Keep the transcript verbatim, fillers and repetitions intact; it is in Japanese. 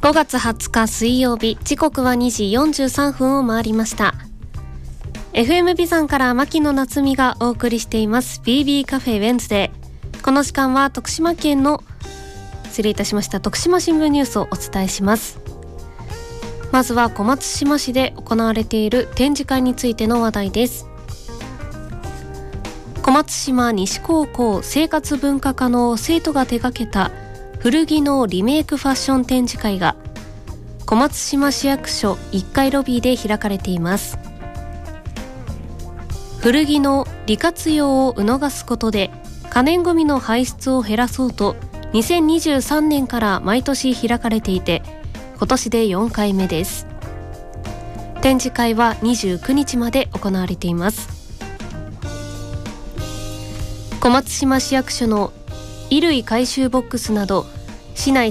ごがつはつか水曜日、時刻はにじよんじゅうさんぷんを回りました。 エフエム ビザンから牧野夏美がお送りしています ビービー カフェウェンズデー。この時間は徳島県の失礼いたしました徳島新聞ニュースをお伝えします。まずは小松島市で行われている展示会についての話題です。小松島西高校生活文化科の生徒が手掛けた古着のリメイクファッション展示会が小松島市役所いっかいロビーで開かれています。古着の利活用を促すことで可燃ごみの排出を減らそうとにせんにじゅうさんねんから毎年開かれていて、今年でよんかいめです。展示会はにじゅうくにちまで行われています。小松島市役所の衣類回収ボックスなど市内